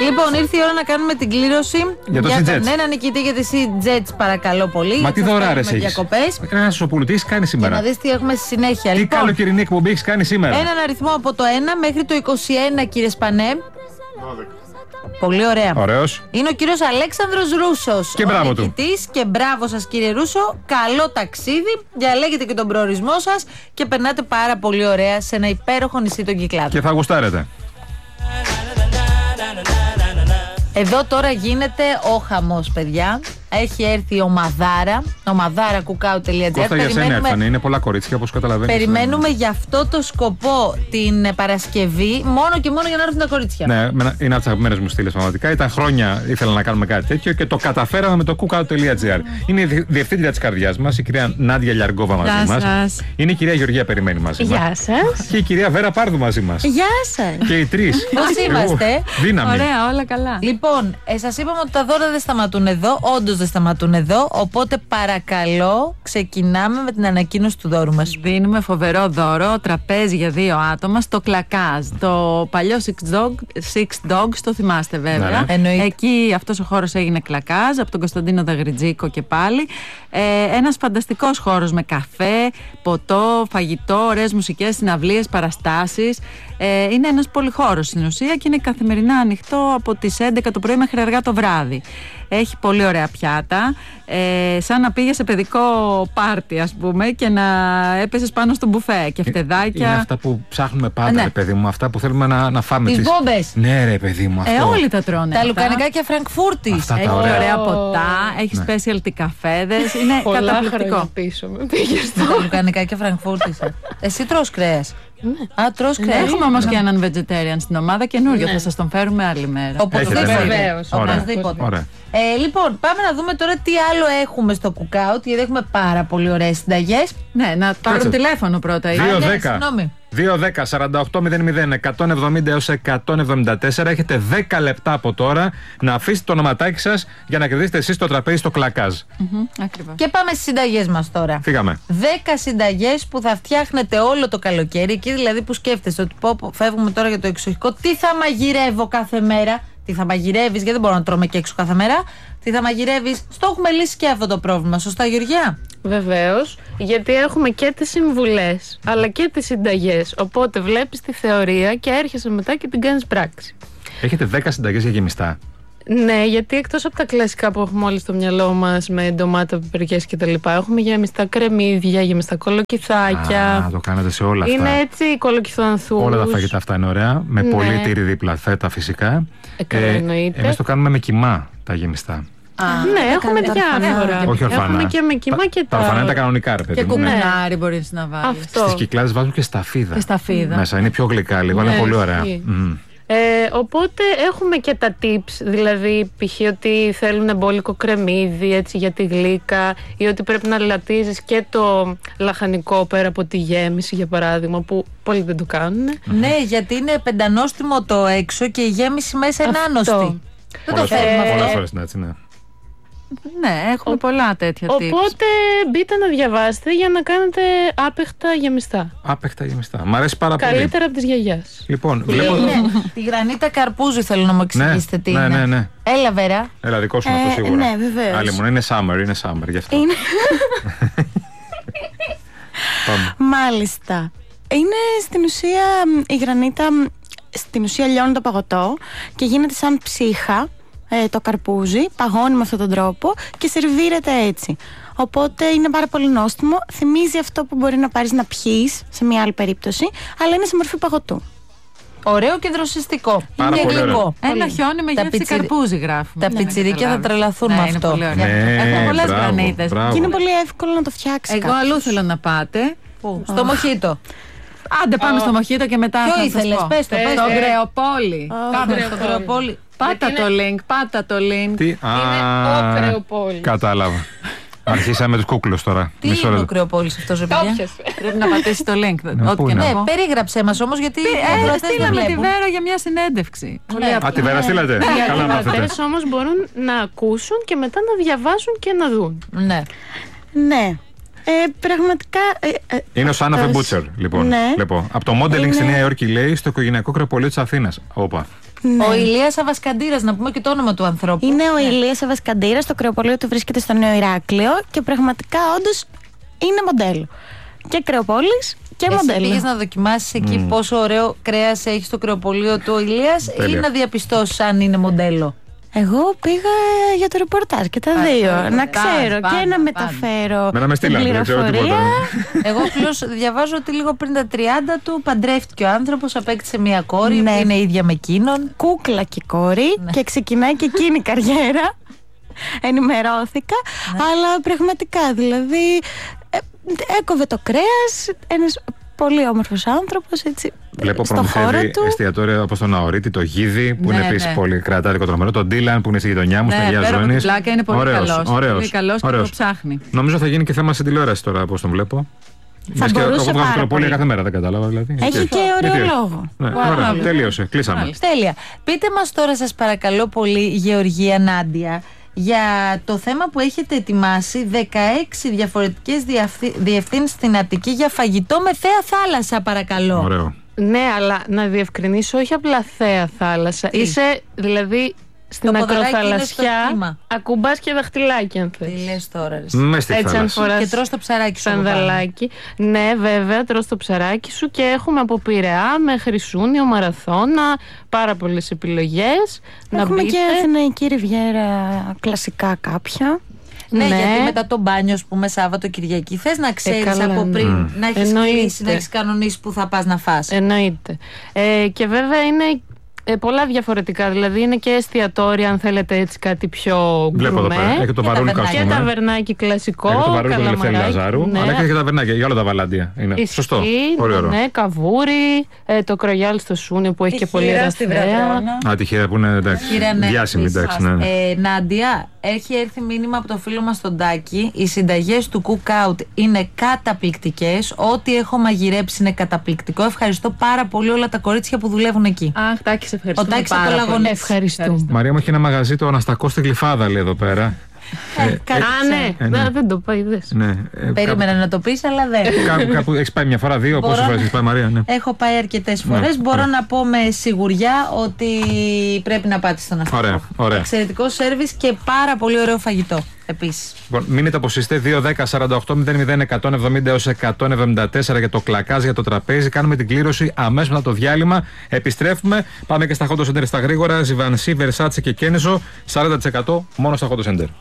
Λοιπόν, ήρθε η ώρα να κάνουμε την κλήρωση για τον ένα νικητή για τη Sea-Jets, παρακαλώ πολύ. Μα τι δωράρες έχεις? Ένα σωσοπούλου, τι έχεις κάνει σήμερα? Για να δεις τι έχουμε στη συνέχεια. Τι Λοιπόν, καλοκαιρινή εκπομπή έχεις κάνει σήμερα? έναν αριθμό από το 1 μέχρι το 21, κύριε Σπανέ. 12. Πολύ ωραία. Ωραίος. Είναι ο κύριος Αλέξανδρος Ρούσος. Και μπράβο του. Και μπράβο σας, κύριε Ρούσο. Καλό ταξίδι. Διαλέγετε και τον προορισμό σας και περνάτε πάρα πολύ ωραία σε ένα υπέροχο νησί των Κυκλάδων. Και θα γουστάρετε. Εδώ τώρα γίνεται ο χαμός, παιδιά. Έχει έρθει η ομαδάρα. Ομαδάρα.cookout.gr. Κώστα, για σένα έρθανε. Είναι πολλά κορίτσια, όπως καταλαβαίνεις. Περιμένουμε γι' αυτό το σκοπό την Παρασκευή, μόνο και μόνο για να έρθουν τα κορίτσια. Ναι, είναι από τις αγαπημένες μου στήλες πραγματικά. Ήταν χρόνια ήθελα να κάνουμε κάτι τέτοιο και το καταφέραμε με το cookout.gr. Είναι η διευθύντρια της καρδιάς μας, η κυρία Νάντια Λιαργκόβα μαζί μας. Είναι η κυρία Γεωργία Περιμένη μαζί μας. Γεια σας. Και η κυρία Βέρα Πάρδου μαζί μας. Γεια σας. Και οι τρεις. Πώς είμαστε? Δύναμη. Ωραία, όλα καλά. Λοιπόν, σας είπαμε ότι τα δώρα δεν σταματούν εδώ. Όντως δεν σταματούν εδώ. Οπότε παρακαλώ, ξεκινάμε με την ανακοίνωση του δώρου μας. Δίνουμε φοβερό δώρο, τραπέζι για 2 άτομα στο Κλακάζ. Το παλιό Six Dogs, το θυμάστε βέβαια. Ναι. Εκεί αυτός ο χώρος έγινε Κλακάζ, από τον Κωνσταντίνο Δαγριτζίκο και πάλι. Ένας φανταστικός χώρος με καφέ, ποτό, φαγητό, ωραίες μουσικές, συναυλίες, παραστάσεις. Είναι ένας πολυχώρος στην ουσία και είναι καθημερινά ανοιχτό από τις 11 το πρωί μέχρι αργά το βράδυ. Έχει πολύ ωραία πιάτα, σαν να πήγε σε παιδικό πάρτι, ας πούμε, και να έπεσες πάνω στο μπουφέ και φτεδάκια. Είναι αυτά που ψάχνουμε πάντα, ρε παιδί μου, αυτά που θέλουμε να φάμε. Τις μπόμπες. Ναι, ρε παιδί μου, αυτό. Όλοι τα τρώνε. Τα λουκανικάκια Φραγκφούρτης. Αυτά τα Έχει ωραία ποτά, έχει specialty καφέδες. Είναι καταπληκτικό. Τα λουκανικάκια Φραγκφούρτης. Εσύ τρως κρέας? Ναι. Α, τρως κρέας. Έχουμε όμως και έναν vegetarian στην ομάδα καινούριο. Θα σας τον φέρουμε άλλη μέρα. Οπωσδήποτε. Λοιπόν, πάμε να δούμε τώρα τι άλλο έχουμε στο Cookout, γιατί έχουμε πάρα πολύ ωραίες συνταγές. Ναι, να πάρουν τηλέφωνο πρώτα. 2-10 4800 170 έως 174. Έχετε 10 λεπτά από τώρα να αφήσετε το ονοματάκι σας για να κερδίσετε εσείς το τραπέζι στο Κλακάζ. Ακριβώς. Και πάμε στις συνταγές μας τώρα. Φύγαμε. 10 συνταγές που θα φτιάχνετε όλο το καλοκαίρι. Εκεί δηλαδή που σκέφτεστε ότι φεύγουμε τώρα για το εξοχικό. Τι θα μαγειρεύω κάθε μέρα? Τι θα μαγειρεύεις? Γιατί δεν μπορούμε να τρώμε και έξω κάθε μέρα. Τι θα μαγειρεύεις? Στο έχουμε λύσει και αυτό το πρόβλημα. Σωστά, Γεωργία? Βεβαίως, γιατί έχουμε και τις συμβουλές αλλά και τις συνταγές. Οπότε βλέπεις τη θεωρία και έρχεσαι μετά και την κάνεις πράξη. Έχετε 10 συνταγές για γεμιστά. Ναι, γιατί εκτός από τα κλασικά που έχουμε όλοι στο μυαλό μας με ντομάτα, πιπεριές και τα λοιπά, έχουμε γεμιστά κρεμμύδια, γεμιστά κολοκυθάκια. Α, το κάνετε σε όλα αυτά. Είναι έτσι κολοκυθοανθούς. Όλα τα φαγητά αυτά είναι ωραία. Με πολύ τύρι δίπλα, φέτα φυσικά. Εννοείται. Εμείς το κάνουμε με κιμά τα γεμιστά. Ναι, έχουμε διάφορα. Όχι ορφανά. Έχουμε και με κιμά και τα ορφανά είναι τα κανονικά, ρε παιδί. Και κουμπινάρι μπορείς να βάλεις. Στις Κυκλάδες βάζουν και σταφίδα. Και σταφίδα. Μέσα είναι πιο γλυκά λίγο, είναι πολύ ωραία. Οπότε έχουμε και τα tips, δηλαδή π.χ. ότι θέλουν εμπόλικο κρεμμύδι έτσι, για τη γλύκα, ή ότι πρέπει να λατίζεις και το λαχανικό πέρα από τη γέμιση, για παράδειγμα, που πολλοί δεν το κάνουν. Ναι, γιατί είναι πεντανόστιμο το έξω και η γέμιση μέσα είναι άνοστή. Δεν το θέλουμε αυτό. Πολλές φορές είναι έτσι, ναι. Ναι, έχουμε πολλά τέτοια tips. Οπότε μπείτε να διαβάσετε για να κάνετε άπεχτα γεμιστά. Άπεχτα γεμιστά. Μ' αρέσει πάρα πολύ. Καλύτερα από της γιαγιάς. Λοιπόν, βλέπω. Τη γρανίτα καρπούζου θέλω να μου εξηγήσετε τι είναι. Ναι. Έλα, Βέρα. Έλα, δικό σου είναι αυτό σίγουρα. Ναι, βεβαίως. Άλλη μου, είναι summer γι' αυτό. Μάλιστα. Είναι στην ουσία η γρανίτα, στην ουσία λιώνει το παγωτό και γίνεται σαν ψύχα. Το καρπούζι, παγώνει με αυτόν τον τρόπο και σερβίρεται έτσι. Οπότε είναι πάρα πολύ νόστιμο. Θυμίζει αυτό που μπορεί να πάρεις να πιείς σε μια άλλη περίπτωση, αλλά είναι σε μορφή παγωτού. Ωραίο και δροσιστικό. Πάρα και πολύ γλυκό. Ένα χιόνι με γεύση καρπούζι γράφουμε. Τα πιτσιρίκια θα τρελαθούν με αυτό. Έχουμε πολλές γρανίτες. Και είναι πολύ εύκολο να το φτιάξει. Εγώ αλλού θέλω να πάτε. Πού? Στο Μοχίτο. Άντε πάμε στο Μοχίτο και μετά Ποιο θα ήθελες? σας πω. Πες το. Στο Κρεοπόλι. Πάμε στο Κρεοπόλι. Πάτα το link. Τι? Είναι ο Κρεοπόλης. Κατάλαβα. Αρχίσαμε τους κούκλους τώρα. Τι είναι ο Κρεοπόλης αυτός, παιδιά? Πρέπει να πατήσει το link. Ό,τι και να πω. Περίγραψε μας όμως, γιατί στείλαμε τη Βέρα για μια συνέντευξη. Α, τη Βέρα στείλατε. Καλά Οι μάθετε. μαθητές όμως μπορούν να ακούσουν και μετά να διαβάσουν και να δουν. Ναι. Πραγματικά. Είναι ο Son of a Butcher, λοιπόν. Ναι. Από το modeling στη Νέα Υόρκη, λέει, στο οικογενειακό κρεοπολείο της Αθήνας. Όπα. Ναι. Ο Ηλίας Αβασκαντήρας, να πούμε και το όνομα του ανθρώπου. Είναι ο Ηλίας Αβασκαντήρας, το κρεοπωλείο του βρίσκεται στο Νέο Ηράκλειο και πραγματικά όντως είναι μοντέλο. Και κρεοπόλης και μοντέλο. Εσύ πήγες να δοκιμάσεις εκεί πόσο ωραίο κρέας έχει στο κρεοπωλείο του ο Ηλίας ή να διαπιστώσεις αν είναι μοντέλο? Εγώ πήγα για το ρεπορτάζ και τα δύο. Να ξέρω και να μεταφέρω την πληροφορία. Εγώ απλώς διαβάζω ότι λίγο πριν τα 30 του παντρεύτηκε ο άνθρωπος, απέκτησε μια κόρη που είναι ίδια με εκείνον. Κούκλα και κόρη και ξεκινάει και εκείνη η καριέρα. Ενημερώθηκα, αλλά πραγματικά δηλαδή έκοβε το κρέας, ένας πολύ όμορφος άνθρωπος, έτσι. Βλέπω προμηθεύει εστιατόρια όπως το Ναωρίτη, το Γίδι, που είναι επίσης πολύ κρατάρικο τρομερό, το Ντίλαν που είναι στη γειτονιά μου, στην Αγία Ζώνης. Ναι, είναι πολύ καλός. Πολύ καλός και το ψάχνει. Νομίζω θα γίνει και θέμα στην τηλεόραση τώρα, όπως τον βλέπω. Θα μπορούσε πάρα πολύ. Κάθε μέρα, δεν κατάλαβα δηλαδή. Έχει και ωραίο λόγο. Ωραία, τελείωσε, κλείσαμε. Τέλεια. Πείτε μας τώρα σας παρακαλώ πολύ, Γεωργία, Νάντια, για το θέμα που έχετε ετοιμάσει 16 διαφορετικές διευθύνσεις στην Αττική για φαγητό με θέα θάλασσα, παρακαλώ. Ωραίο. Ναι, αλλά να διευκρινίσω, όχι απλά θέα θάλασσα. Είσαι δηλαδή στην ακροθαλασσιά, ακουμπάς και δαχτυλάκι αν θες. Τι λες τώρα? Μες στη θάλασσα. Και τρως το ψαράκι σου. Σανδαλάκι. Ναι, βέβαια, τρως το ψαράκι σου και έχουμε από Πειραιά μέχρι Σούνιο, Μαραθώνα, πάρα πολλές επιλογές. Έχουμε και Αθηναϊκή Ριβιέρα, κλασικά κάποια. Ναι, γιατί μετά το μπάνιο, ας πούμε, Σάββατο, Κυριακή, θες να ξέρεις από πριν, να έχεις κλείσει, να έχεις κανονίσει που θα πας να φας. Εννοείται. Και βέβαια είναι πολλά διαφορετικά. Δηλαδή είναι και εστιατόρια, αν θέλετε έτσι κάτι πιο γκουρμέ. Έχει το βαρούλικο, και ταβερνάκι κλασικό. Έχει το βαρούλικο του Ελευθέρη Λαζάρου. Ναι. Αλλά έχει και ταβερνάκια για όλα τα βαλάντια. Είναι σωστό. Πολύ ωραίο. Ναι, καβούρι, το κρογιάλ στο Σούνιο που έχει και πολύ ωραία. Α, τη χείρα που είναι εντάξει. Διάσημη, εντάξει. Νάντια, έχει έρθει μήνυμα από το φίλο μας τον Τάκη. Οι συνταγές του Cook Out είναι καταπληκτικές. Ό,τι έχω μαγειρέψει είναι καταπληκτικό. Ευχαριστώ πάρα πολύ όλα τα κορίτσια που δουλεύουν εκεί. Αχ, Τάκη, σε ευχαριστούμε. Ο Τάκης από το Λαγωνέ. Ευχαριστούμε. Μαρία μου έχει ένα μαγαζί το Αναστακό στη Γλυφάδα, λέει εδώ πέρα. Ναι, δεν το πάει. Περίμενα να το πεις, αλλά δεν. Κάπου έχεις πάει μια φορά, δύο, πόσες φορές έχεις πάει, Μαρία? Έχω πάει αρκετές φορές. Μπορώ να πω με σιγουριά ότι πρέπει να πάτε στον Αναστακό. Εξαιρετικό σέρβις και πάρα πολύ ωραίο φαγητό επίσης. Λοιπόν, μείνετε όπως είστε. 2-10-48-00-170 έως 174 για το κλακάζ, για το τραπέζι. Κάνουμε την κλήρωση αμέσως μετά το διάλειμμα. Επιστρέφουμε. Πάμε και στα Hot Center στα γρήγορα. Ζιβανσί, Versace και Κένεζο. 40% μόνο στα Hot Center.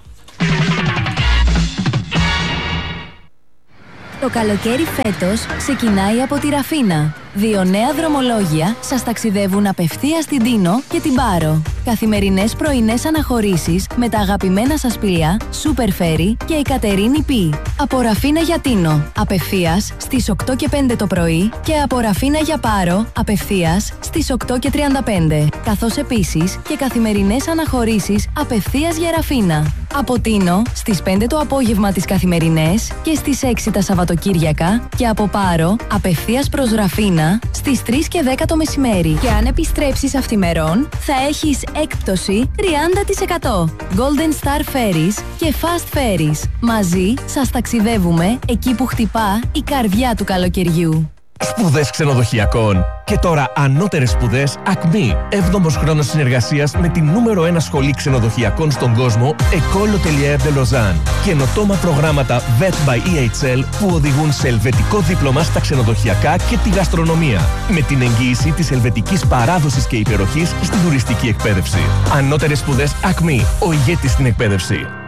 Το καλοκαίρι φέτος ξεκινάει από τη Ραφίνα. 2 νέα δρομολόγια σας ταξιδεύουν απευθείας στην Τίνο και την Πάρο. Καθημερινές πρωινές αναχωρήσεις με τα αγαπημένα σας πλοία Super Ferry και η Κατερίνη Π. Από Ραφίνα για Τίνο, απευθείας στις 8 και 5 το πρωί και από Ραφίνα για Πάρο, απευθείας στις 8 και 35. Καθώς επίσης και καθημερινές αναχωρήσεις απευθείας για Ραφίνα. Από Τίνο στις 5 το απόγευμα τις καθημερινές και στις 6 τα Σαββατοκύριακα και από Πάρο απευθείας προς Ραφίνα στις 3 και 10 το μεσημέρι. Και αν επιστρέψεις αυθημερών θα έχεις έκπτωση 30%. Golden Star Ferries και Fast Ferries. Μαζί σας ταξιδεύουμε εκεί που χτυπά η καρδιά του καλοκαιριού. Σπουδές ξενοδοχειακών. Και τώρα ανώτερες σπουδές Acme. 7ος χρόνος συνεργασίας με την νούμερο 1 σχολή ξενοδοχειακών στον κόσμο, École Hôtelière de Lausanne. Καινοτόμα προγράμματα VET by EHL που οδηγούν σε ελβετικό δίπλωμα στα ξενοδοχειακά και τη γαστρονομία. Με την εγγύηση της ελβετικής παράδοσης και υπεροχής στην τουριστική εκπαίδευση. Ανώτερες σπουδές Acme. Ο ηγέτης στην εκπαίδευση.